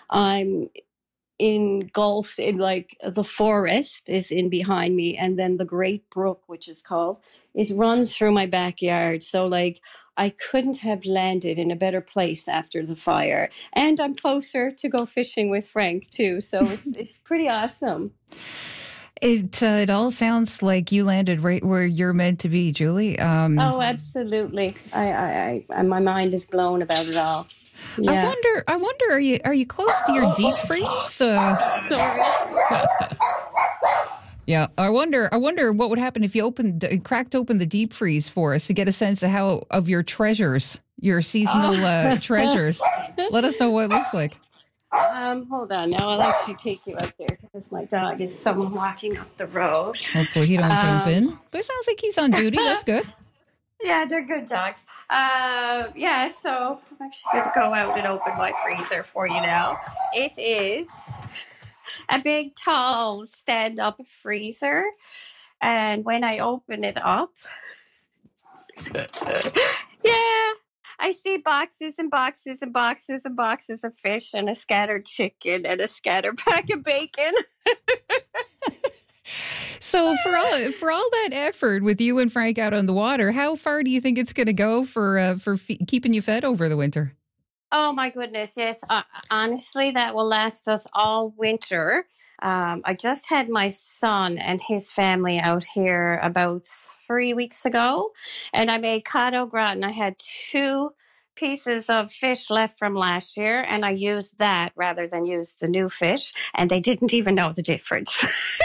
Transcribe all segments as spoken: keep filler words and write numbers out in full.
I'm engulfed in like the forest is in behind me, and then the Great Brook, which is called, it runs through my backyard. So like I couldn't have landed in a better place after the fire. And I'm closer to go fishing with Frank too. So it's, it's pretty awesome. It uh, it all sounds like you landed right where you're meant to be, Julie. Um, oh, absolutely. I, I, I, my mind is blown about it all. Yeah. I wonder. I wonder. Are you are you close to your deep freeze? Uh, Sorry. yeah. I wonder. I wonder what would happen if you opened, cracked open the deep freeze for us to get a sense of how of your treasures, your seasonal oh. uh, treasures. Let us know what it looks like. Um, hold on. Now I'll actually take you out there because my dog is someone walking up the road. Hopefully he don't um, jump in. But it sounds like he's on duty. That's good. Yeah, they're good dogs. Uh, yeah, so I'm actually going to go out and open my freezer for you now. It is a big, tall, stand-up freezer. And when I open it up, yeah, I see boxes and boxes and boxes and boxes of fish and a scattered chicken and a scattered pack of bacon. So for all for all that effort with you and Frank out on the water, how far do you think it's going to go for uh, for f- keeping you fed over the winter? Oh my goodness, yes. Uh, honestly, that will last us all winter. Um, I just had my son and his family out here about three weeks ago, and I made cod au gratin. I had two pieces of fish left from last year, and I used that rather than use the new fish, and they didn't even know the difference.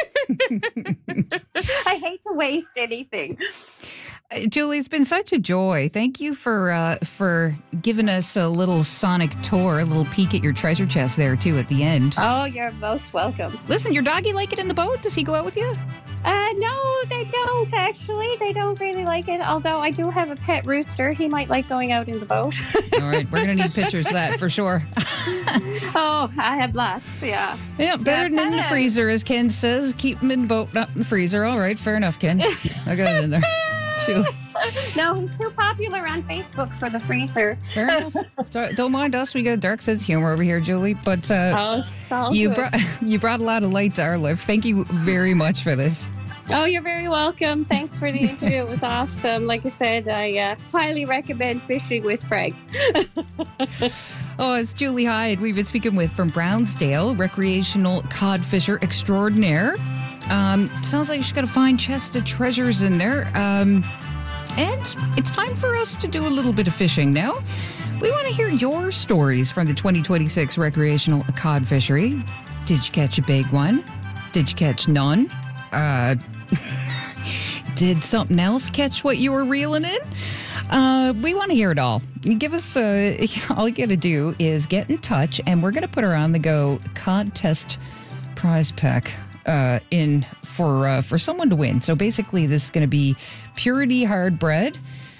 I hate to waste anything. Uh, Julie, it's been such a joy. Thank you for uh, for giving us a little sonic tour, a little peek at your treasure chest there, too, at the end. Oh, you're most welcome. Listen, your doggy like it in the boat? Does he go out with you? Uh, no, they don't, actually. They don't really like it, although I do have a pet rooster. He might like going out in the boat. All right, we're going to need pictures of that for sure. Oh, I have lots, yeah. Yeah, better yeah, than in the freezer, as Ken says. Keep them in the boat, not in the freezer. All right, fair enough, Ken. I got it in there. Julie. No, he's too popular on Facebook for the freezer. Fair enough. Don't mind us. We got a dark sense of humor over here, Julie. But uh, oh, so you good. brought you brought a lot of light to our life. Thank you very much for this. Oh, you're very welcome. Thanks for the interview. It was awesome. Like I said, I uh, highly recommend fishing with Frank. Oh, it's Julie Hyde we've been speaking with from Brownsdale, recreational cod fisher extraordinaire. Um, sounds like she's got a fine chest of treasures in there. Um, and it's time for us to do a little bit of fishing now. We want to hear your stories from the twenty twenty-six recreational cod fishery. Did you catch a big one? Did you catch none? Uh, did something else catch what you were reeling in? Uh, we want to hear it all. Give us, uh, all you got to do is get in touch, and we're going to put our On The Go Cod Test prize pack uh, in for uh, for someone to win. So basically, this is going to be purity hard bread.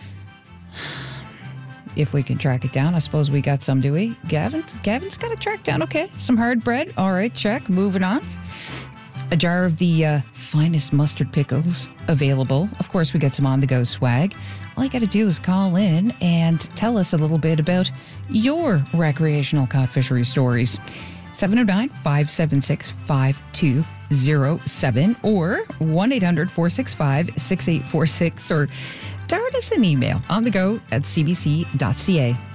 If we can track it down, I suppose we got some, do we? Gavin? Gavin's got it tracked down. Okay, some hard bread. All right, check. Moving on. A jar of the uh, finest mustard pickles available. Of course, we got some on-the-go swag. All you got to do is call in and tell us a little bit about your recreational cod fishery stories. seven oh nine, five seven six, five two oh seven or one eight hundred, four six five, six eight four six or dart us an email on the go at c b c dot c a.